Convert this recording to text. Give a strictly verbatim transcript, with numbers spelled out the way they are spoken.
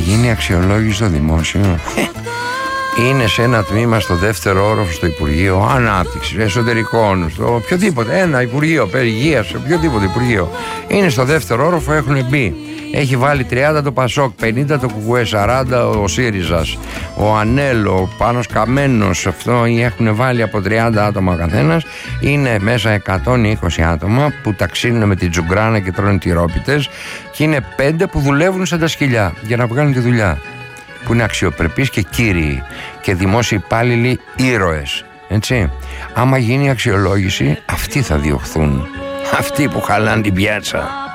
γίνει αξιολόγηση στο δημόσιο. Είναι σε ένα τμήμα στο δεύτερο όροφο στο Υπουργείο Ανάπτυξης, Εσωτερικών, στο οποιοδήποτε, ένα Υπουργείο Υγείας, σε οποιοδήποτε Υπουργείο. Είναι στο δεύτερο όροφο, έχουν μπει. Έχει βάλει τριάντα το Πασόκ, πενήντα το Κουκουέ, σαράντα ο ΣΥΡΙΖΑς, ο Ανέλ, ο Πάνος Καμένος, αυτό έχουν βάλει από τριάντα άτομα ο καθένας. Είναι μέσα εκατόν είκοσι άτομα που ταξίνουν με την τζουγκράνα και τρώνε τυρόπιτες, και είναι πέντε που δουλεύουν σαν τα σκυλιά για να βγάλουν τη δουλειά. Που είναι αξιοπρεπείς και κύριοι και δημόσιοι υπάλληλοι ήρωες. Έτσι. Άμα γίνει αξιολόγηση, αυτοί θα διωχθούν. Αυτοί που χαλάνε την πιάτσα.